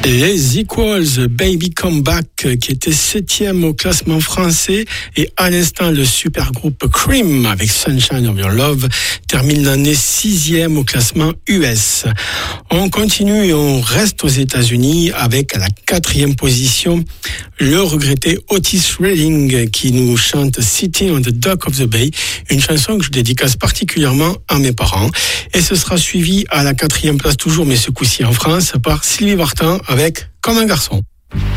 Les Equals, Baby Come Back, qui était 7e au classement français, et à l'instant le super groupe Cream avec Sunshine of Your Love termine l'année 6e au classement US. On continue et on reste aux États-Unis avec à la 4e position le regretté Otis Redding qui nous chante Sitting on the Dock of the Bay, une chanson que je dédicace particulièrement à mes parents. Et ce sera suivi à la 4e place toujours, mais ce coup-ci en France, par Sylvie Vartan avec Comme un garçon.